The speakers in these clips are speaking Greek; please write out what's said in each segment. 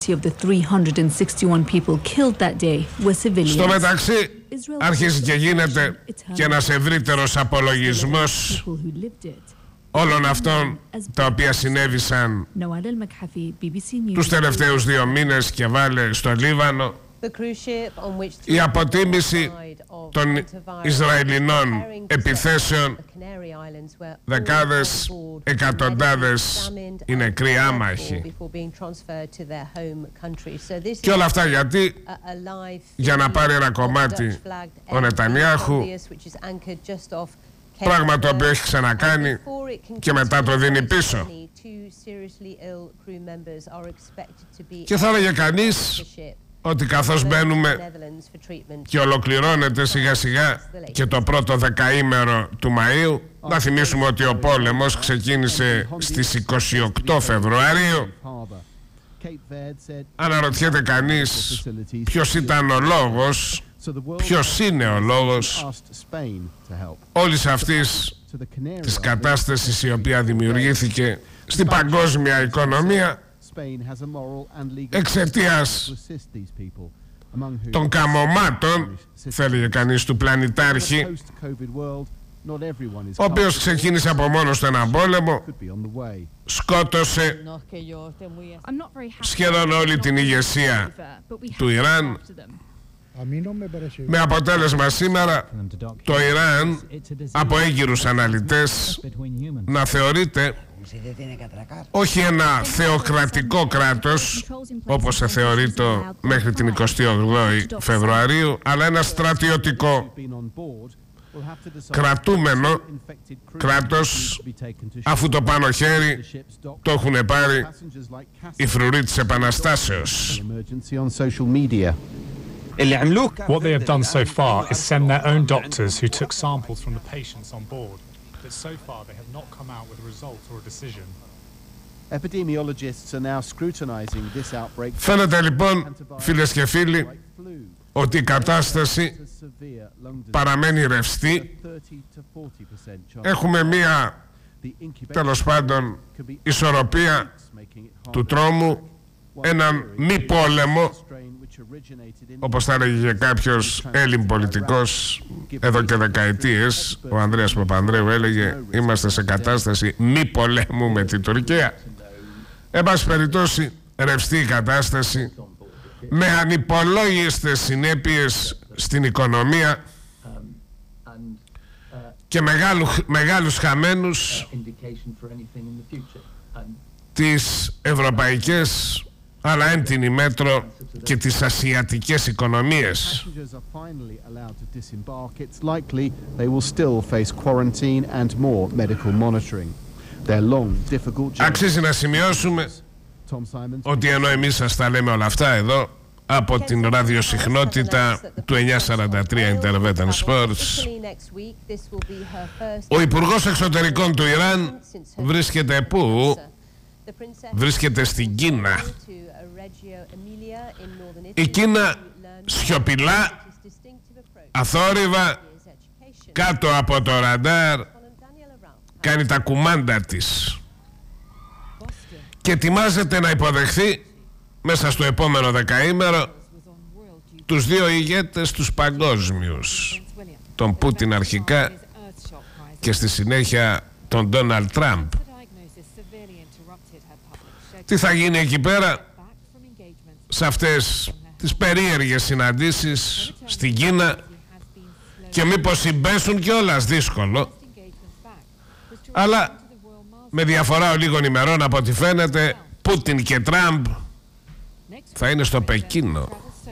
Στο μεταξύ αρχίζει και γίνεται και ένας ευρύτερος απολογισμός όλων αυτών τα οποία συνέβησαν τους τελευταίους 2 μήνες και βάλε στο Λίβανο. Η αποτίμηση των Ισραηλινών επιθέσεων, δεκάδες, εκατοντάδες οι νεκροί άμαχοι. Και όλα αυτά γιατί? Για να πάρει ένα κομμάτι ο Νετανιάχου, πράγμα το οποίο έχει ξανακάνει και μετά το δίνει πίσω. Και θα έλεγε κανείς ότι καθώς μπαίνουμε και ολοκληρώνεται σιγά σιγά και το πρώτο δεκαήμερο του Μαΐου, να θυμίσουμε ότι ο πόλεμος ξεκίνησε στις 28 Φεβρουαρίου. Αναρωτιέται κανείς ποιος ήταν ο λόγος, ποιος είναι ο λόγος όλης αυτής της κατάστασης η οποία δημιουργήθηκε στην παγκόσμια οικονομία εξαιτίας των καμωμάτων, θέλει κανείς, του πλανητάρχη, ο οποίος ξεκίνησε από μόνος του έναν πόλεμο, σκότωσε σχεδόν όλη την ηγεσία του Ιράν, με αποτέλεσμα σήμερα το Ιράν από έγκυρους αναλυτές να θεωρείται όχι ένα θεοκρατικό κράτος όπως θεωρείται μέχρι την 28η Φεβρουαρίου, αλλά ένα στρατιωτικό κρατούμενο κράτος, αφού το πάνω χέρι το έχουν πάρει οι φρουροί της Επαναστάσεως. What they have done so far is send their own doctors who took samples from the patients on board, but so far they have not come out with a result or a decision. Epidemiologists are now scrutinizing this outbreak. Φαίνεται λοιπόν, φίλες και φίλοι, ότι η κατάσταση παραμένει ρευστή. Έχουμε μία, τέλος πάντων, ισορροπία του τρόμου, έναν μη πόλεμο, όπως θα έλεγε κάποιος Έλλην πολιτικός εδώ και δεκαετίες, ο Ανδρέας Παπανδρέου έλεγε είμαστε σε κατάσταση μη πολέμου με την Τουρκία. Εν πάση περιπτώσει, ρευστή η κατάσταση με ανυπολόγιστες συνέπειες στην οικονομία και μεγάλους χαμένους τις ευρωπαϊκές αλλά εν την ημέτρο και τις ασιατικές οικονομίες. Αξίζει να σημειώσουμε ότι ενώ εμείς σας τα λέμε όλα αυτά εδώ από την ραδιοσυχνότητα του 943 Intervention Sports, ο Υπουργός Εξωτερικών του Ιράν βρίσκεται πού? Βρίσκεται στην Κίνα. Η Κίνα σιωπηλά, αθόρυβα, κάτω από το ραντάρ, κάνει τα κουμάντα της και ετοιμάζεται να υποδεχθεί μέσα στο επόμενο δεκαήμερο τους 2 ηγέτες τους παγκόσμιους, τον Πούτιν αρχικά και στη συνέχεια τον Ντόναλντ Τραμπ. Τι θα γίνει εκεί πέρα σε αυτές τις περίεργες συναντήσεις στην Κίνα και μήπως συμπέσουν κιόλας? Δύσκολο, αλλά με διαφορά λίγων ημερών από ό,τι φαίνεται Πούτιν και Τραμπ θα είναι στο Πεκίνο.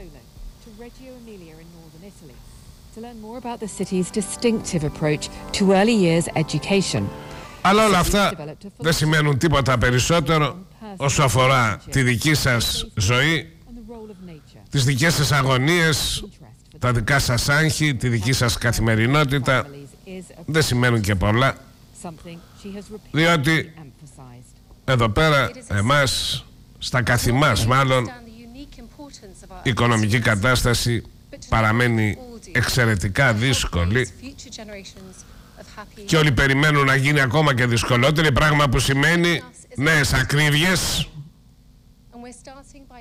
Αλλά όλα αυτά δεν σημαίνουν τίποτα περισσότερο όσο αφορά τη δική σας ζωή, τις δικές σας αγωνίες, τα δικά σας άγχη, τη δική σας καθημερινότητα. Δεν σημαίνουν και πολλά, διότι εδώ πέρα εμάς, στα καθημάς μάλλον, η οικονομική κατάσταση παραμένει εξαιρετικά δύσκολη και όλοι περιμένουν να γίνει ακόμα και δυσκολότερη, πράγμα που σημαίνει νέες ακρίβειες,